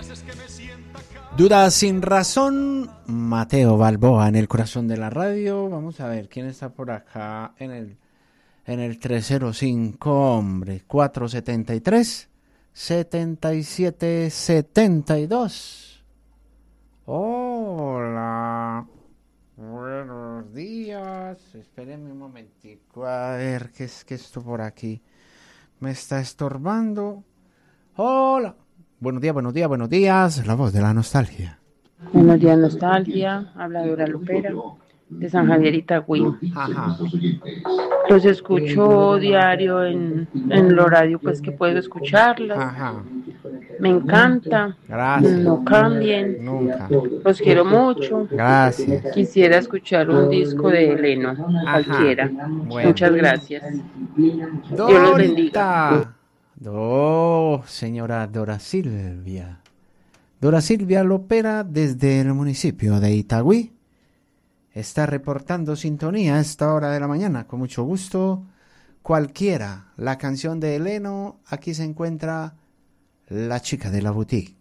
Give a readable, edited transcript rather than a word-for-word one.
Duda sin razón, Mateo Balboa en el corazón de la radio. Vamos a ver quién está por acá en el 305, hombre, 473 7772. Hola, buenos días. Espérenme un momentico a ver qué es que esto por aquí me está estorbando. Hola. Buenos días, buenos días, buenos días. La voz de la nostalgia. Buenos días, nostalgia. Habla Dora Lopera de San Javier Itagüí. Ajá. Los escucho diario en el horario pues que puedo escucharlas. Ajá. Me encanta. Gracias. No cambien. Nunca. Los quiero mucho. Gracias. Quisiera escuchar un disco de Leno, cualquiera. Bueno. Muchas gracias. Dios los bendiga. Señora Dora Silvia. Dora Silvia Lopera desde el municipio de Itagüí. Está reportando sintonía a esta hora de la mañana. Con mucho gusto. Cualquiera. La canción de Eleno. Aquí se encuentra La Chica de la Boutique.